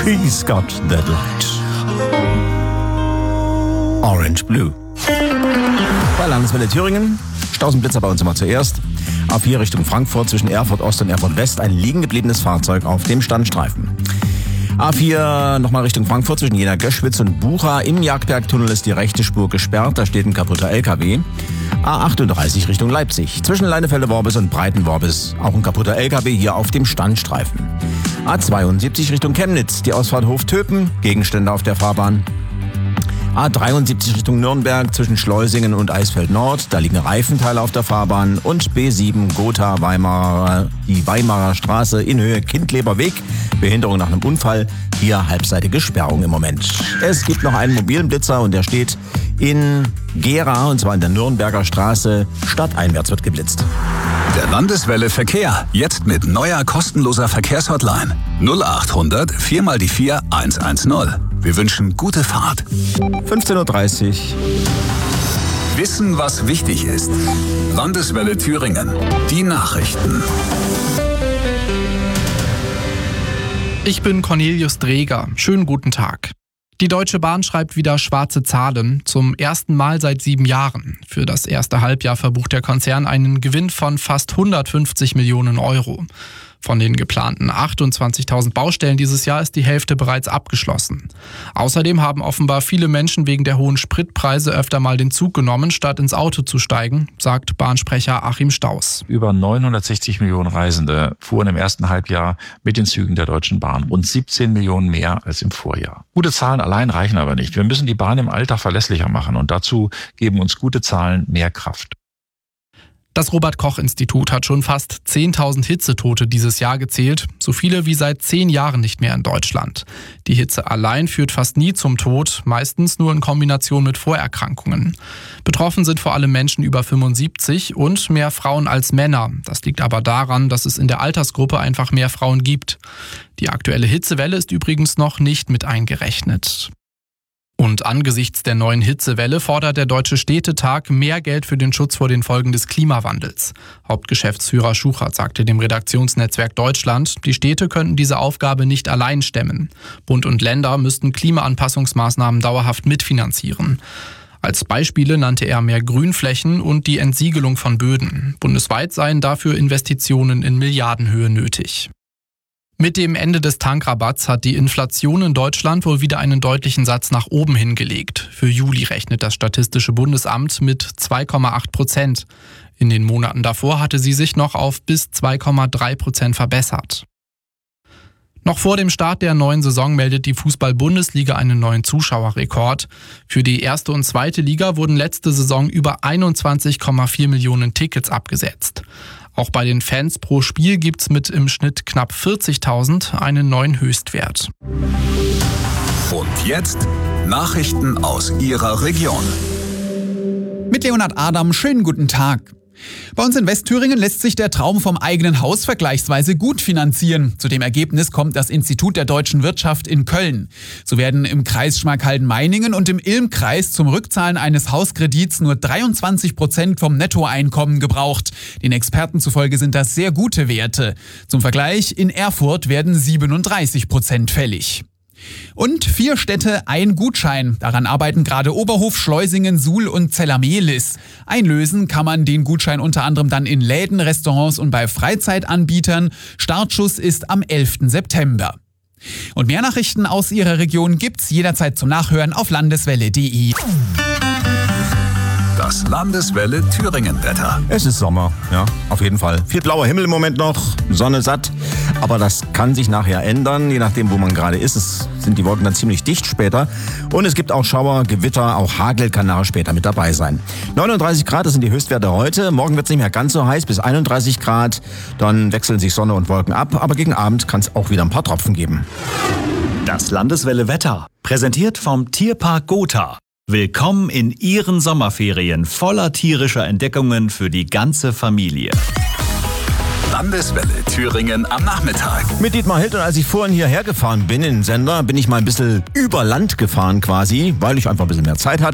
He's got that light. Orange Blue. Bei Landeswelle Thüringen. Stausenblitzer bei uns immer zuerst. A4 Richtung Frankfurt zwischen Erfurt Ost und Erfurt West ein liegen gebliebenes Fahrzeug auf dem Standstreifen. A4 nochmal Richtung Frankfurt zwischen Jena-Göschwitz und Bucha. Im Jagdbergtunnel ist die rechte Spur gesperrt, da steht ein kaputter LKW. A38 Richtung Leipzig zwischen Leinefelde-Worbis und Breiten-Worbis auch ein kaputter LKW hier auf dem Standstreifen. A72 Richtung Chemnitz, die Ausfahrt Hof-Töpen, Gegenstände auf der Fahrbahn. A73 Richtung Nürnberg zwischen Schleusingen und Eisfeld Nord, da liegen Reifenteile auf der Fahrbahn. Und B7 Gotha Weimarer, die Weimarer Straße in Höhe Kindleber Weg, Behinderung nach einem Unfall, hier halbseitige Sperrung im Moment. Es gibt noch einen mobilen Blitzer und der steht in Gera, und zwar in der Nürnberger Straße, stadteinwärts wird geblitzt. Der Landeswelle Verkehr, jetzt mit neuer kostenloser Verkehrshotline 0800 4x4 110. Wir wünschen gute Fahrt. 15.30 Uhr. Wissen, was wichtig ist. Landeswelle Thüringen. Die Nachrichten. Ich bin Cornelius Dreger. Schönen guten Tag. Die Deutsche Bahn schreibt wieder schwarze Zahlen, zum ersten Mal seit 7 Jahren. Für das erste Halbjahr verbucht der Konzern einen Gewinn von fast 150 Millionen Euro. Von den geplanten 28.000 Baustellen dieses Jahr ist die Hälfte bereits abgeschlossen. Außerdem haben offenbar viele Menschen wegen der hohen Spritpreise öfter mal den Zug genommen, statt ins Auto zu steigen, sagt Bahnsprecher Achim Staus. Über 960 Millionen Reisende fuhren im ersten Halbjahr mit den Zügen der Deutschen Bahn. Rund 17 Millionen mehr als im Vorjahr. Gute Zahlen allein reichen aber nicht. Wir müssen die Bahn im Alltag verlässlicher machen und dazu geben uns gute Zahlen mehr Kraft. Das Robert-Koch-Institut hat schon fast 10.000 Hitzetote dieses Jahr gezählt, so viele wie seit 10 Jahren nicht mehr in Deutschland. Die Hitze allein führt fast nie zum Tod, meistens nur in Kombination mit Vorerkrankungen. Betroffen sind vor allem Menschen über 75 und mehr Frauen als Männer. Das liegt aber daran, dass es in der Altersgruppe einfach mehr Frauen gibt. Die aktuelle Hitzewelle ist übrigens noch nicht mit eingerechnet. Und angesichts der neuen Hitzewelle fordert der Deutsche Städtetag mehr Geld für den Schutz vor den Folgen des Klimawandels. Hauptgeschäftsführer Schuchert sagte dem Redaktionsnetzwerk Deutschland, die Städte könnten diese Aufgabe nicht allein stemmen. Bund und Länder müssten Klimaanpassungsmaßnahmen dauerhaft mitfinanzieren. Als Beispiele nannte er mehr Grünflächen und die Entsiegelung von Böden. Bundesweit seien dafür Investitionen in Milliardenhöhe nötig. Mit dem Ende des Tankrabatts hat die Inflation in Deutschland wohl wieder einen deutlichen Satz nach oben hingelegt. Für Juli rechnet das Statistische Bundesamt mit 2,8%. In den Monaten davor hatte sie sich noch auf bis 2,3% verbessert. Noch vor dem Start der neuen Saison meldet die Fußball-Bundesliga einen neuen Zuschauerrekord. Für die erste und zweite Liga wurden letzte Saison über 21,4 Millionen Tickets abgesetzt. Auch bei den Fans pro Spiel gibt's mit im Schnitt knapp 40.000 einen neuen Höchstwert. Und jetzt Nachrichten aus Ihrer Region. Mit Leonhard Adam, schönen guten Tag. Bei uns in Westthüringen lässt sich der Traum vom eigenen Haus vergleichsweise gut finanzieren. Zu dem Ergebnis kommt das Institut der deutschen Wirtschaft in Köln. So werden im Kreis Schmalkalden-Meiningen und im Ilm-Kreis zum Rückzahlen eines Hauskredits nur 23% vom Nettoeinkommen gebraucht. Den Experten zufolge sind das sehr gute Werte. Zum Vergleich, in Erfurt werden 37% fällig. Und 4 Städte, ein Gutschein. Daran arbeiten gerade Oberhof, Schleusingen, Suhl und Zellamelis. Einlösen kann man den Gutschein unter anderem dann in Läden, Restaurants und bei Freizeitanbietern. Startschuss ist am 11. September. Und mehr Nachrichten aus Ihrer Region gibt's jederzeit zum Nachhören auf landeswelle.de. Das Landeswelle Thüringen-Wetter. Es ist Sommer, ja, auf jeden Fall. Viel blauer Himmel im Moment noch, Sonne satt. Aber das kann sich nachher ändern, je nachdem, wo man gerade ist. Es sind die Wolken dann ziemlich dicht später. Und es gibt auch Schauer, Gewitter, auch Hagel kann nachher später mit dabei sein. 39 Grad, das sind die Höchstwerte heute. Morgen wird es nicht mehr ganz so heiß, bis 31 Grad. Dann wechseln sich Sonne und Wolken ab. Aber gegen Abend kann es auch wieder ein paar Tropfen geben. Das Landeswelle Wetter, präsentiert vom Tierpark Gotha. Willkommen in Ihren Sommerferien voller tierischer Entdeckungen für die ganze Familie. Landeswelle Thüringen am Nachmittag. Mit Dietmar Hild, und als ich vorhin hierher gefahren bin in den Sender, bin ich mal ein bisschen über Land gefahren quasi, weil ich einfach ein bisschen mehr Zeit hatte.